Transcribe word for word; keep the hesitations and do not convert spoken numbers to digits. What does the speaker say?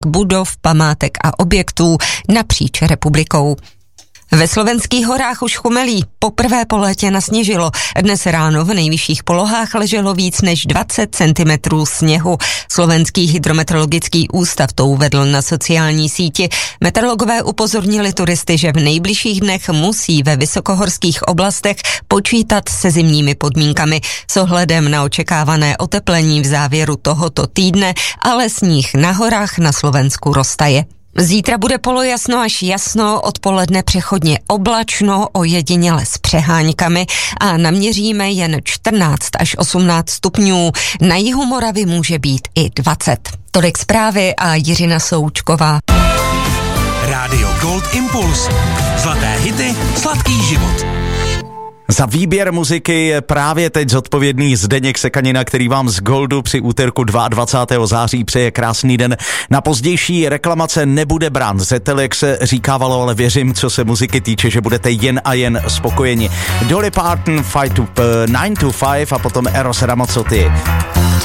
budov, památek a objektů napříč republikou. Ve slovenských horách už chumelí. Poprvé po létě nasněžilo. Dnes ráno v nejvyšších polohách leželo víc než dvacet centimetrů sněhu. Slovenský hydrometeorologický ústav to uvedl na sociální síti. Meteorologové upozornili turisty, že v nejbližších dnech musí ve vysokohorských oblastech počítat se zimními podmínkami. S ohledem na očekávané oteplení v závěru tohoto týdne, ale sníh na horách na Slovensku roztaje. Zítra bude polojasno až jasno, odpoledne přechodně oblačno, ojediněle s přeháňkami a naměříme jen čtrnáct až osmnáct stupňů. Na jihu Moravy může být i dvacet. Tolik zprávy a Jiřina Součková. Rádio Gold Impuls. Zlaté hity, sladký život. Za výběr muziky je právě teď zodpovědný Zdeněk Sekanina, který vám z Goldu při úterku dvacátého druhého září přeje krásný den. Na pozdější reklamace nebude brán zetel, jak se říkávalo, ale věřím, co se muziky týče, že budete jen a jen spokojeni. Dolly Parton, five to, uh, nine to five a potom Eros Ramazzotti.